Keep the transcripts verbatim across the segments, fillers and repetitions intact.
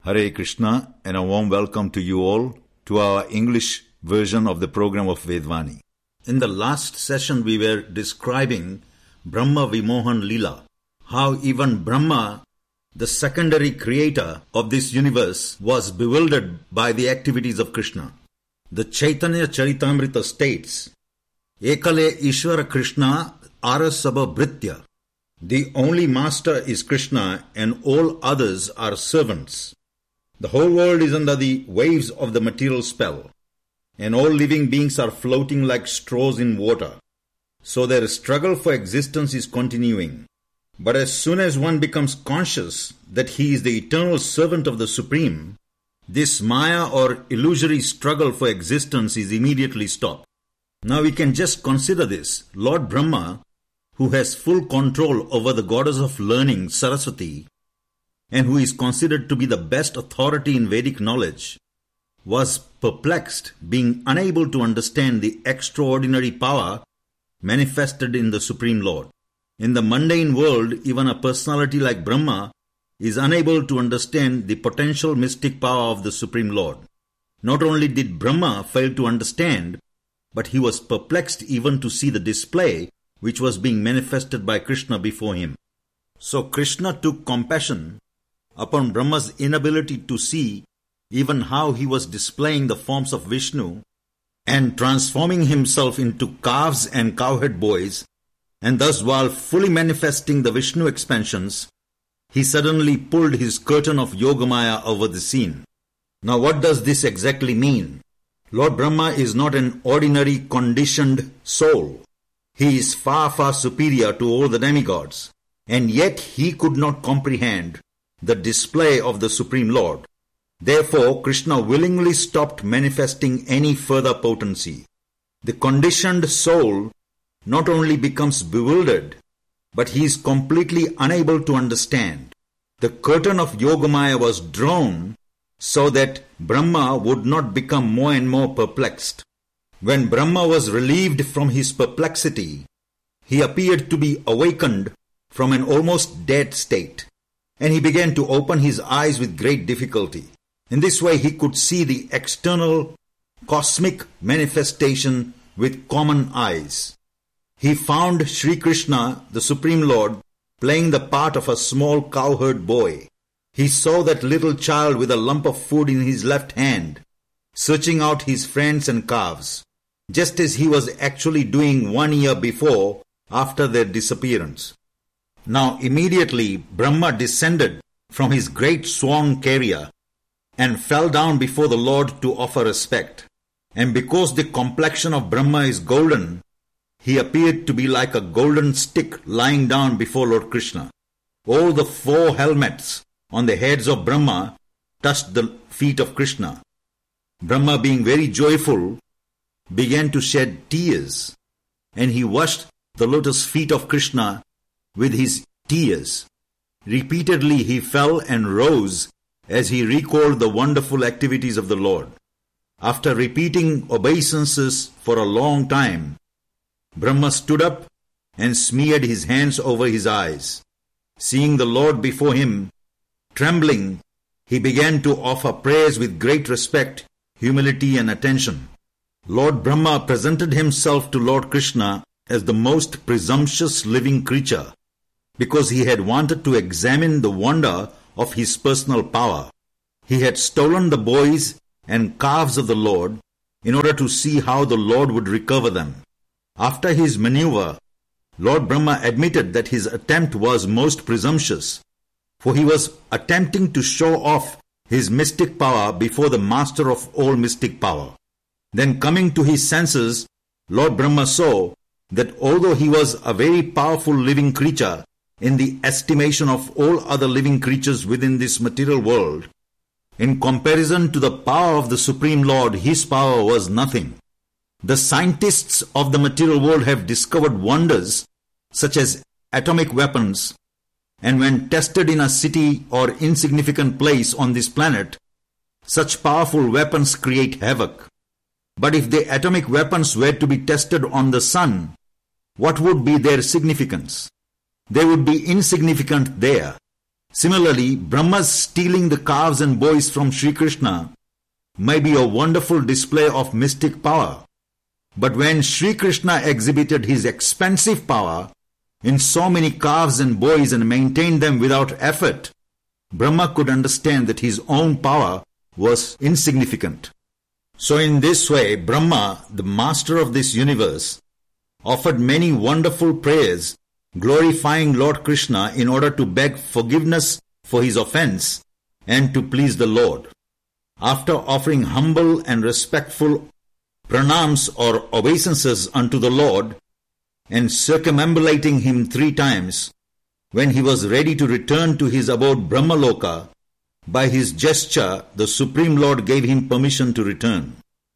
Hare Krishna, and a warm welcome to you all to our English version of the program of Vedvani. In the last session we were describing Brahma Vimohan Leela, how even Brahma, the secondary creator of this universe, was bewildered by the activities of Krishna. The Chaitanya Charitamrita states, Ekale Ishvara Krishna Arasabha Bhritya. The only master is Krishna and all others are servants. The whole world is under the waves of the material spell, and all living beings are floating like straws in water. So their struggle for existence is continuing. But as soon as one becomes conscious that he is the eternal servant of the Supreme, this Maya or illusory struggle for existence is immediately stopped. Now we can just consider this. Lord Brahma, who has full control over the goddess of learning, Saraswati, and who is considered to be the best authority in Vedic knowledge, was perplexed, being unable to understand the extraordinary power manifested in the Supreme Lord. In the mundane world, even a personality like Brahma is unable to understand the potential mystic power of the Supreme Lord. Not only did Brahma fail to understand, but he was perplexed even to see the display which was being manifested by Krishna before him. So Krishna took compassion upon Brahma's inability to see even how he was displaying the forms of Vishnu and transforming himself into calves and cowherd boys, and thus while fully manifesting the Vishnu expansions, he suddenly pulled his curtain of Yogamaya over the scene. Now what does this exactly mean? Lord Brahma is not an ordinary conditioned soul. He is far, far superior to all the demigods, and yet he could not comprehend the display of the Supreme Lord. Therefore, Krishna willingly stopped manifesting any further potency. The conditioned soul not only becomes bewildered, but he is completely unable to understand. The curtain of Yogamaya was drawn so that Brahma would not become more and more perplexed. When Brahma was relieved from his perplexity, he appeared to be awakened from an almost dead state, and he began to open his eyes with great difficulty. In this way he could see the external cosmic manifestation with common eyes. He found Sri Krishna, the Supreme Lord, playing the part of a small cowherd boy. He saw that little child with a lump of food in his left hand, searching out his friends and calves, just as he was actually doing one year before after their disappearance. Now immediately Brahma descended from his great swan carrier and fell down before the Lord to offer respect. And because the complexion of Brahma is golden, he appeared to be like a golden stick lying down before Lord Krishna. All the four helmets on the heads of Brahma touched the feet of Krishna. Brahma, being very joyful, began to shed tears, and he washed the lotus feet of Krishna with his tears. Repeatedly he fell and rose as he recalled the wonderful activities of the Lord. After repeating obeisances for a long time, Brahma stood up and smeared his hands over his eyes. Seeing the Lord before him, trembling, he began to offer prayers with great respect, humility and attention. Lord Brahma presented himself to Lord Krishna as the most presumptuous living creature, because he had wanted to examine the wonder of his personal power. He had stolen the boys and calves of the Lord in order to see how the Lord would recover them. After his maneuver, Lord Brahma admitted that his attempt was most presumptuous, for he was attempting to show off his mystic power before the master of all mystic power. Then coming to his senses, Lord Brahma saw that although he was a very powerful living creature in the estimation of all other living creatures within this material world, in comparison to the power of the Supreme Lord, his power was nothing. The scientists of the material world have discovered wonders such as atomic weapons, and when tested in a city or insignificant place on this planet, such powerful weapons create havoc. But if the atomic weapons were to be tested on the sun, what would be their significance? They would be insignificant there. Similarly, Brahma's stealing the calves and boys from Sri Krishna may be a wonderful display of mystic power. But when Sri Krishna exhibited his expansive power in so many calves and boys and maintained them without effort, Brahma could understand that his own power was insignificant. So in this way, Brahma, the master of this universe, offered many wonderful prayers, glorifying Lord Krishna in order to beg forgiveness for his offense and to please the Lord. After offering humble and respectful pranams or obeisances unto the Lord and circumambulating him three times, when he was ready to return to his abode Brahmaloka, by his gesture the Supreme Lord gave him permission to return.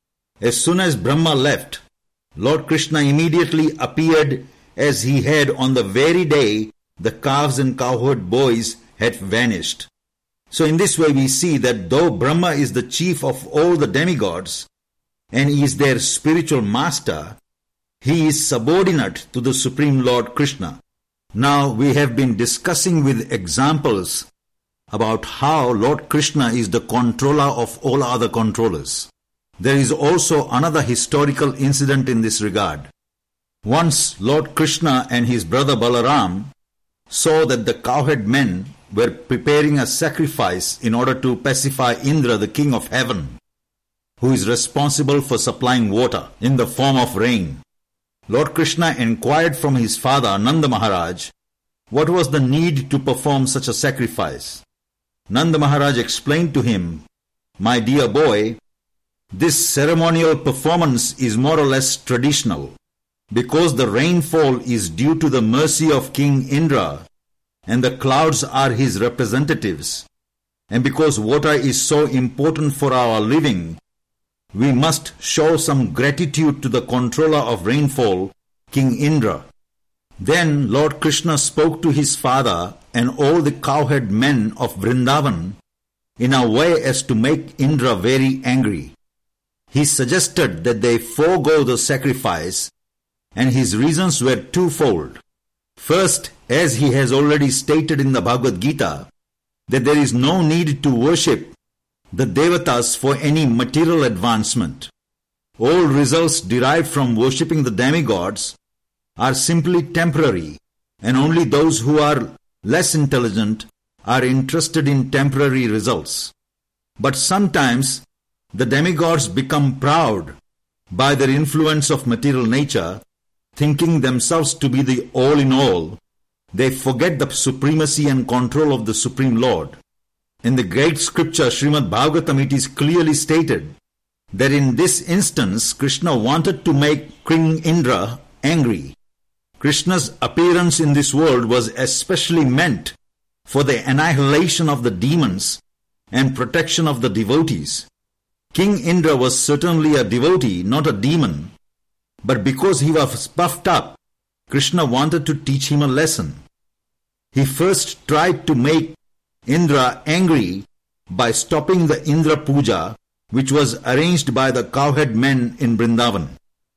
As soon as Brahma left, Lord Krishna immediately appeared as he had on the very day the calves and cowherd boys had vanished. So in this way we see that though Brahma is the chief of all the demigods and is their spiritual master, he is subordinate to the Supreme Lord Krishna. Now we have been discussing with examples about how Lord Krishna is the controller of all other controllers. There is also another historical incident in this regard. Once Lord Krishna and his brother Balaram saw that the cowherd men were preparing a sacrifice in order to pacify Indra, the king of heaven, who is responsible for supplying water in the form of rain. Lord Krishna inquired from his father Nanda Maharaj what was the need to perform such a sacrifice. Nanda Maharaj explained to him, "My dear boy, this ceremonial performance is more or less traditional. Because the rainfall is due to the mercy of King Indra, and the clouds are his representatives, and because water is so important for our living, we must show some gratitude to the controller of rainfall, King Indra." Then Lord Krishna spoke to his father and all the cowherd men of Vrindavan in a way as to make Indra very angry. He suggested that they forego the sacrifice, and his reasons were twofold. First, as he has already stated in the Bhagavad Gita, that there is no need to worship the Devatas for any material advancement. All results derived from worshipping the demigods are simply temporary, and only those who are less intelligent are interested in temporary results. But sometimes the demigods become proud by their influence of material nature, thinking themselves to be the all-in-all. They forget the supremacy and control of the Supreme Lord. In the great scripture Srimad Bhagavatam, it is clearly stated that in this instance Krishna wanted to make King Indra angry. Krishna's appearance in this world was especially meant for the annihilation of the demons and protection of the devotees. King Indra was certainly a devotee, not a demon. But because he was puffed up, Krishna wanted to teach him a lesson. He first tried to make Indra angry by stopping the Indra Puja, which was arranged by the cowherd men in Vrindavan.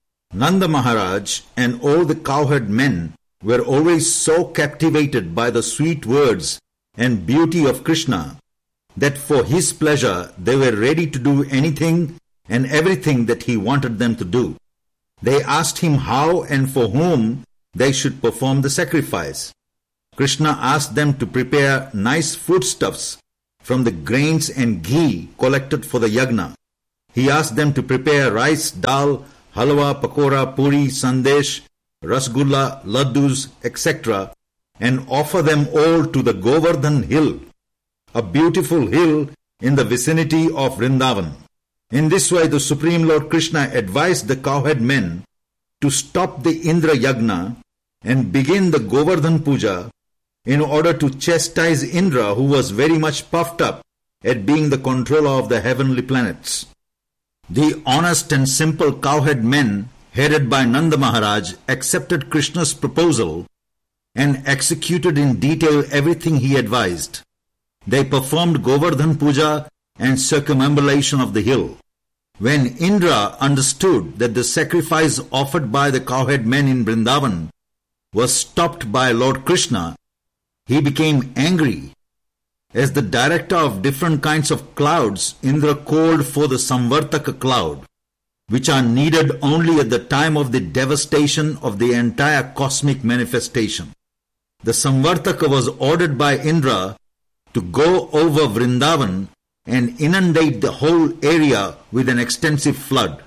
Nanda Maharaj and all the cowherd men were always so captivated by the sweet words and beauty of Krishna that for his pleasure they were ready to do anything and everything that he wanted them to do. They asked him how and for whom they should perform the sacrifice. Krishna asked them to prepare nice foodstuffs from the grains and ghee collected for the yagna. He asked them to prepare rice, dal, halwa, pakora, puri, sandesh, rasgulla, laddus, et cetera and offer them all to the Govardhan hill, a beautiful hill in the vicinity of Vrindavan. In this way, the Supreme Lord Krishna advised the cowherd men to stop the Indra Yagna and begin the Govardhan Puja in order to chastise Indra, who was very much puffed up at being the controller of the heavenly planets. The honest and simple cowherd men, headed by Nanda Maharaj, accepted Krishna's proposal and executed in detail everything he advised. They performed Govardhan Puja and circumambulation of the hill. When Indra understood that the sacrifice offered by the cowherd men in Vrindavan was stopped by Lord Krishna, he became angry As the director of different kinds of clouds, Indra called for the Samvartaka cloud, which are needed only at the time of the devastation of the entire cosmic manifestation. The Samvartaka was ordered by Indra to go over Vrindavan and inundate the whole area with an extensive flood.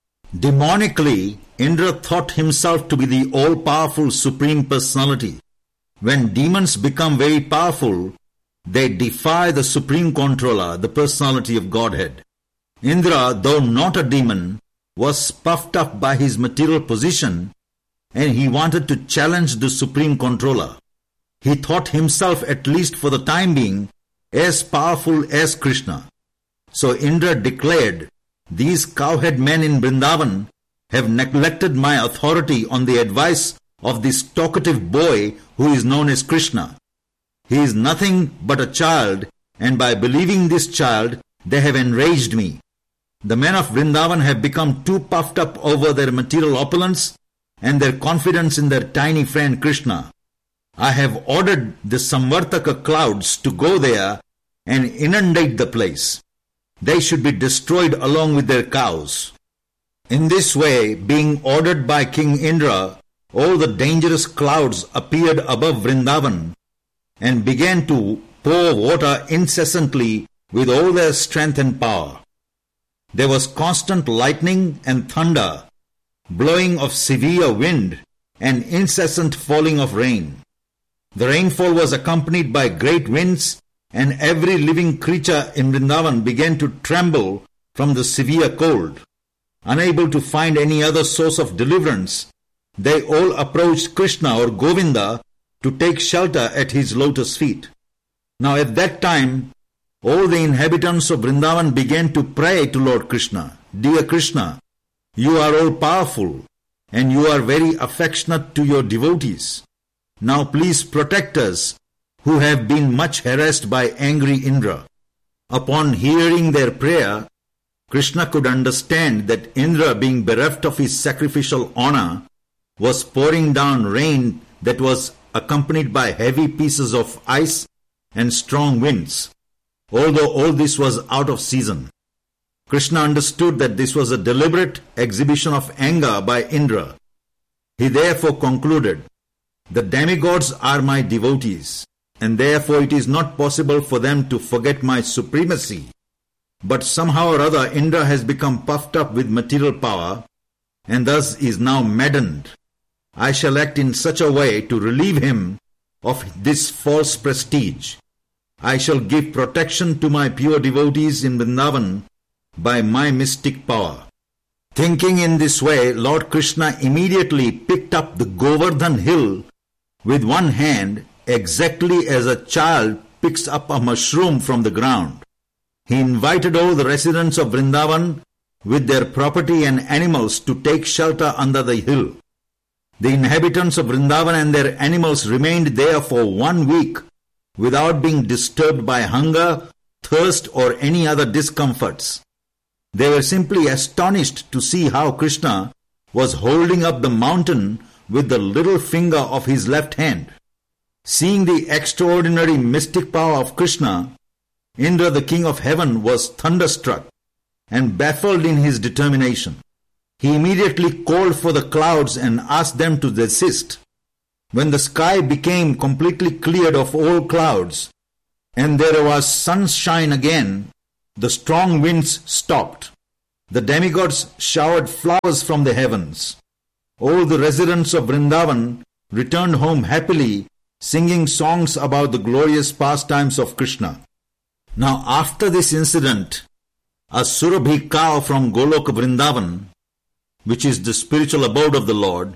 Demonically, Indra thought himself to be the all-powerful Supreme Personality. When demons become very powerful, they defy the Supreme Controller, the Personality of Godhead. Indra, though not a demon, was puffed up by his material position, and he wanted to challenge the Supreme Controller. He thought himself, at least for the time being, as powerful as Krishna. So Indra declared, "These cowhead men in Vrindavan have neglected my authority on the advice of this talkative boy who is known as Krishna. He is nothing but a child, and by believing this child, they have enraged me. The men of Vrindavan have become too puffed up over their material opulence and their confidence in their tiny friend Krishna. I have ordered the Samvartaka clouds to go there and inundate the place. They should be destroyed along with their cows." In this way, being ordered by King Indra, all the dangerous clouds appeared above Vrindavan and began to pour water incessantly with all their strength and power. There was constant lightning and thunder, blowing of severe wind, and incessant falling of rain. The rainfall was accompanied by great winds, and every living creature in Vrindavan began to tremble from the severe cold. Unable to find any other source of deliverance, they all approached Krishna or Govinda to take shelter at his lotus feet. Now at that time, all the inhabitants of Vrindavan began to pray to Lord Krishna, "Dear Krishna, you are all powerful, and you are very affectionate to your devotees. Now please protect us, who have been much harassed by angry Indra." Upon hearing their prayer, Krishna could understand that Indra, being bereft of his sacrificial honor, was pouring down rain that was accompanied by heavy pieces of ice and strong winds, although all this was out of season. Krishna understood that this was a deliberate exhibition of anger by Indra. He therefore concluded, "The demigods are my devotees, and therefore it is not possible for them to forget my supremacy. But somehow or other Indra has become puffed up with material power, and thus is now maddened. I shall act in such a way to relieve him of this false prestige. I shall give protection to my pure devotees in Vrindavan by my mystic power." Thinking in this way, Lord Krishna immediately picked up the Govardhan hill with one hand, exactly as a child picks up a mushroom from the ground. He invited all the residents of Vrindavan with their property and animals to take shelter under the hill. The inhabitants of Vrindavan and their animals remained there for one week without being disturbed by hunger, thirst, or any other discomforts. They were simply astonished to see how Krishna was holding up the mountain with the little finger of his left hand. Seeing the extraordinary mystic power of Krishna, Indra, the king of heaven, was thunderstruck and baffled in his determination. He immediately called for the clouds and asked them to desist. When the sky became completely cleared of all clouds, and there was sunshine again, the strong winds stopped. The demigods showered flowers from the heavens. All the residents of Vrindavan returned home happily, singing songs about the glorious pastimes of Krishna. Now after this incident, a Surabhi cow from Goloka Vrindavan, which is the spiritual abode of the Lord,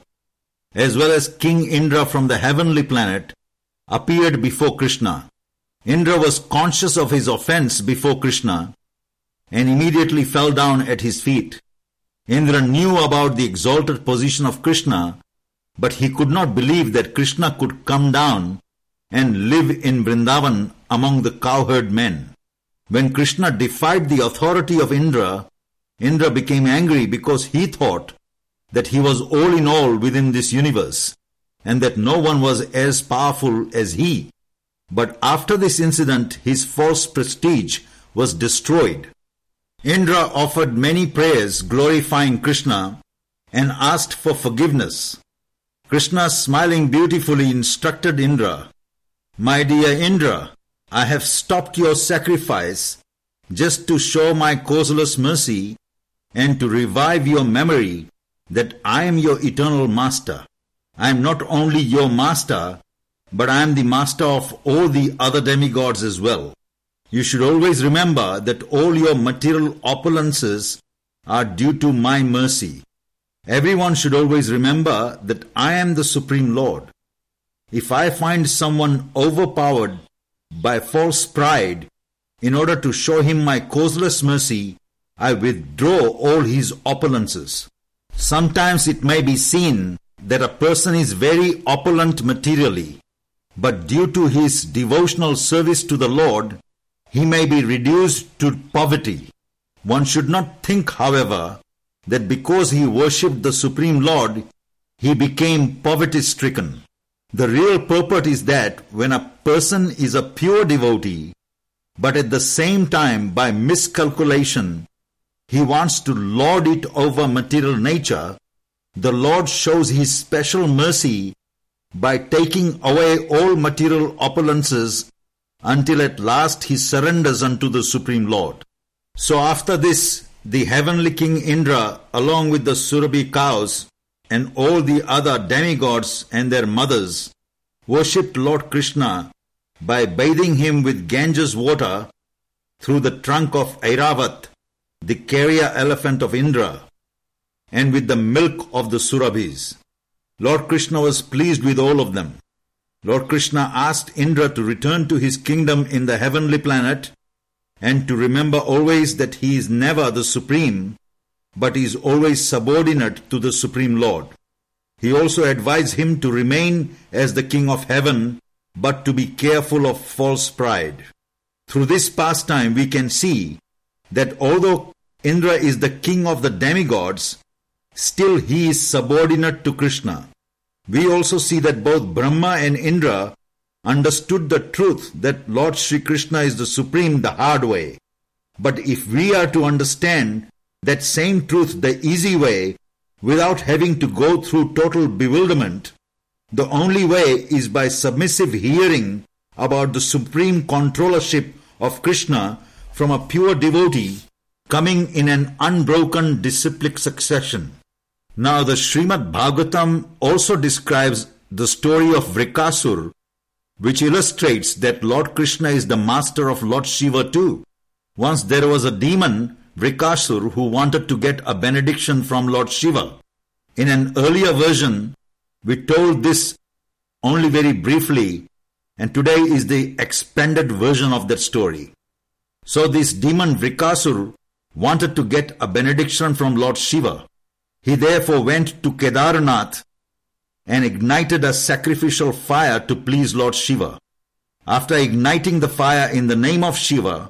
as well as King Indra from the heavenly planet, appeared before Krishna. Indra was conscious of his offense before Krishna and immediately fell down at his feet. Indra knew about the exalted position of Krishna, but he could not believe that Krishna could come down and live in Vrindavan among the cowherd men. When Krishna defied the authority of Indra, Indra became angry because he thought that he was all in all within this universe and that no one was as powerful as he. But after this incident, his false prestige was destroyed. Indra offered many prayers glorifying Krishna and asked for forgiveness. Krishna, smiling beautifully, instructed Indra, "My dear Indra, I have stopped your sacrifice just to show my causeless mercy and to revive your memory that I am your eternal master. I am not only your master, but I am the master of all the other demigods as well. You should always remember that all your material opulences are due to my mercy. Everyone should always remember that I am the Supreme Lord. If I find someone overpowered by false pride, in order to show him my causeless mercy, I withdraw all his opulences." Sometimes it may be seen that a person is very opulent materially, but due to his devotional service to the Lord, he may be reduced to poverty. One should not think, however, that because he worshipped the Supreme Lord, he became poverty-stricken. The real purport is that when a person is a pure devotee, but at the same time, by miscalculation, he wants to lord it over material nature, the Lord shows his special mercy by taking away all material opulences until at last he surrenders unto the Supreme Lord. So after this, the heavenly king Indra, along with the Surabhi cows and all the other demigods and their mothers, worshipped Lord Krishna by bathing him with Ganges water through the trunk of Airavat, the carrier elephant of Indra, and with the milk of the Surabhis. Lord Krishna was pleased with all of them. Lord Krishna asked Indra to return to his kingdom in the heavenly planet and to remember always that he is never the supreme, but is always subordinate to the Supreme Lord. He also advised him to remain as the king of heaven, but to be careful of false pride. Through this pastime we can see that although Indra is the king of the demigods, still he is subordinate to Krishna. We also see that both Brahma and Indra understood the truth that Lord Sri Krishna is the supreme the hard way. But if we are to understand that same truth the easy way, without having to go through total bewilderment, the only way is by submissive hearing about the supreme controllership of Krishna from a pure devotee coming in an unbroken disciplic succession. Now the Srimad Bhagavatam also describes the story of Vrikasur, which illustrates that Lord Krishna is the master of Lord Shiva too. Once there was a demon, Vrikasur, who wanted to get a benediction from Lord Shiva. In an earlier version, we told this only very briefly, and today is the expanded version of that story. So this demon Vrikasur wanted to get a benediction from Lord Shiva. He therefore went to Kedarnath and ignited a sacrificial fire to please Lord Shiva. After igniting the fire in the name of Shiva,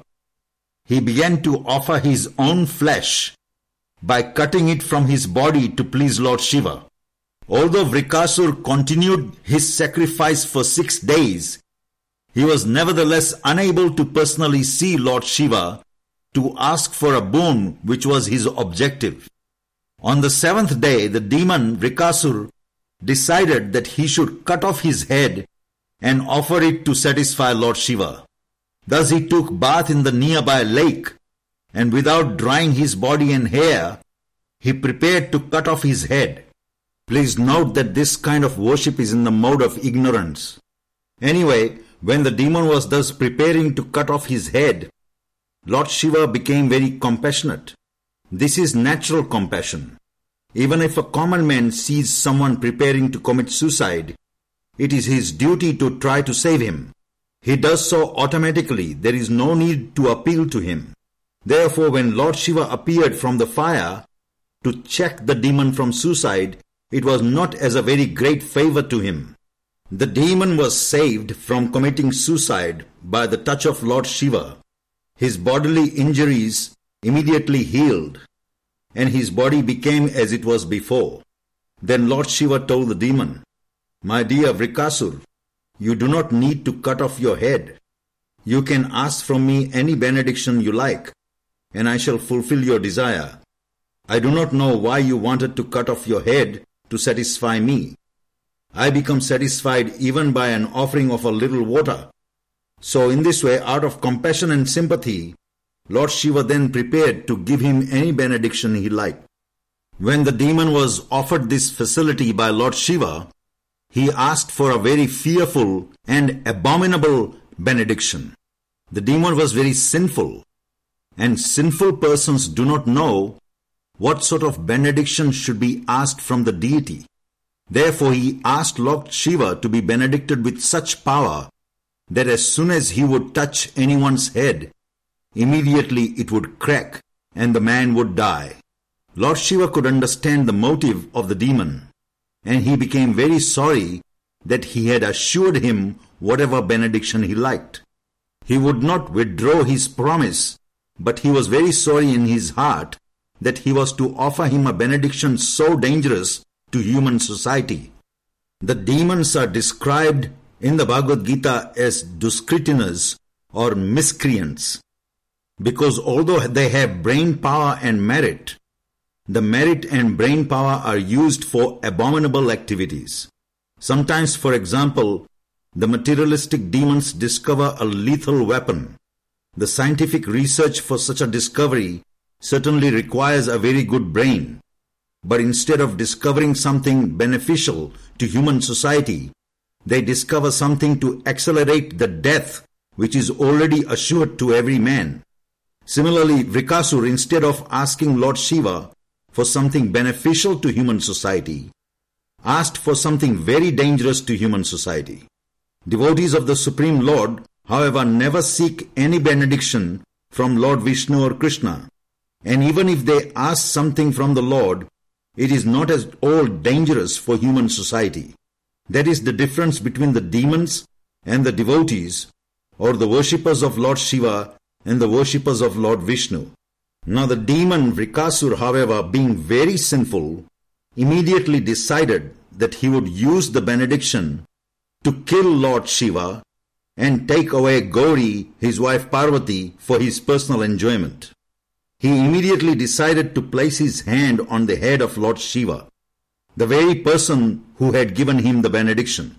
he began to offer his own flesh by cutting it from his body to please Lord Shiva. Although Vrikasur continued his sacrifice for six days, he was nevertheless unable to personally see Lord Shiva to ask for a boon, which was his objective. On the seventh day, the demon Vrikasur decided that he should cut off his head and offer it to satisfy Lord Shiva. Thus he took bath in the nearby lake, and without drying his body and hair, he prepared to cut off his head. Please note that this kind of worship is in the mode of ignorance. Anyway, when the demon was thus preparing to cut off his head, Lord Shiva became very compassionate. This is natural compassion. Even if a common man sees someone preparing to commit suicide, it is his duty to try to save him. He does so automatically. There is no need to appeal to him. Therefore, when Lord Shiva appeared from the fire to check the demon from suicide, it was not as a very great favor to him. The demon was saved from committing suicide by the touch of Lord Shiva. His bodily injuries immediately healed, and his body became as it was before. Then Lord Shiva told the demon, "My dear Vrikasur, You do not need to cut off your head. You can ask from me any benediction you like, and I shall fulfill your desire. I do not know why you wanted to cut off your head to satisfy me. I become satisfied even by an offering of a little water. So in this way, out of compassion and sympathy, Lord Shiva then prepared to give him any benediction he liked. When the demon was offered this facility by Lord Shiva, he asked for a very fearful and abominable benediction. The demon was very sinful, and sinful persons do not know what sort of benediction should be asked from the deity. Therefore, he asked Lord Shiva to be benedicted with such power that as soon as he would touch anyone's head, immediately it would crack and the man would die. Lord Shiva could understand the motive of the demon, and he became very sorry that he had assured him whatever benediction he liked. He would not withdraw his promise, but he was very sorry in his heart that he was to offer him a benediction so dangerous to human society. The demons are described in the Bhagavad Gita as duskritinas or miscreants, because although they have brain power and merit, the merit and brain power are used for abominable activities. Sometimes, for example, the materialistic demons discover a lethal weapon. The scientific research for such a discovery certainly requires a very good brain. But instead of discovering something beneficial to human society, they discover something to accelerate the death which is already assured to every man. Similarly, Vrikasur, instead of asking Lord Shiva for something beneficial to human society, asked for something very dangerous to human society. Devotees of the Supreme Lord, however, never seek any benediction from Lord Vishnu or Krishna. And even if they ask something from the Lord, it is not at all dangerous for human society. That is the difference between the demons and the devotees, or the worshippers of Lord Shiva and the worshippers of Lord Vishnu. Now the demon Vrikasur, however, being very sinful, immediately decided that he would use the benediction to kill Lord Shiva and take away Gauri, his wife Parvati, for his personal enjoyment. He immediately decided to place his hand on the head of Lord Shiva, the very person who had given him the benediction.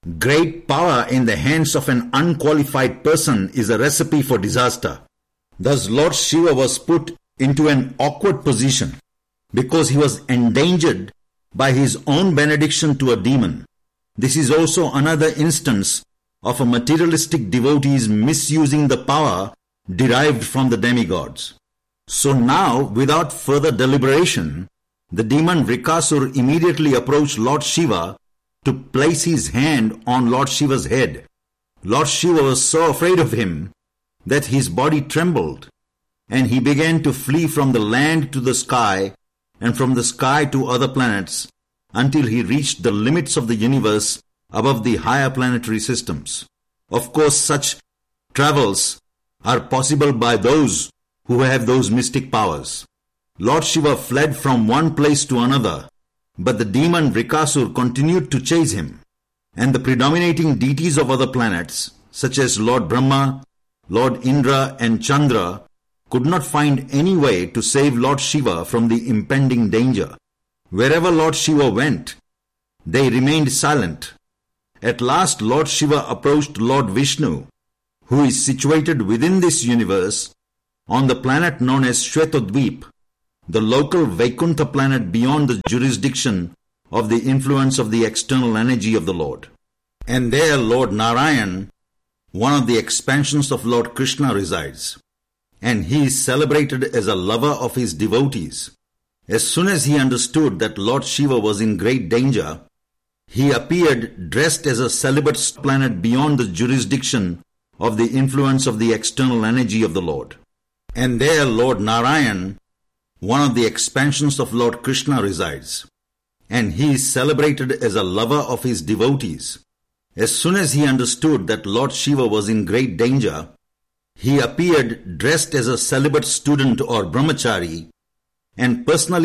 Great power in the hands of an unqualified person is a recipe for disaster. Thus Lord Shiva was put into an awkward position because he was endangered by his own benediction to a demon. This is also another instance of a materialistic devotees misusing the power derived from the demigods. So now, without further deliberation, the demon Vrikasur immediately approached Lord Shiva to place his hand on Lord Shiva's head. Lord Shiva was so afraid of him that his body trembled, and he began to flee from the land to the sky and from the sky to other planets until he reached the limits of the universe above the higher planetary systems. Of course, such travels are possible by those who have those mystic powers. Lord Shiva fled from one place to another, but the demon Vrikasur continued to chase him, and the predominating deities of other planets, such as Lord Brahma, Lord Indra and Chandra, could not find any way to save Lord Shiva from the impending danger. Wherever Lord Shiva went, they remained silent. At last Lord Shiva approached Lord Vishnu, who is situated within this universe on the planet known as Shvetadweep, the local Vaikuntha planet beyond the jurisdiction of the influence of the external energy of the Lord. And there Lord Narayan, one of the expansions of Lord Krishna, resides, and he is celebrated as a lover of his devotees. As soon as he understood that Lord Shiva was in great danger, he appeared dressed as a celibate planet beyond the jurisdiction of the influence of the external energy of the Lord. And there Lord Narayan, one of the expansions of Lord Krishna, resides, and he is celebrated as a lover of his devotees. As soon as he understood that Lord Shiva was in great danger, he appeared dressed as a celibate student or brahmachari and personally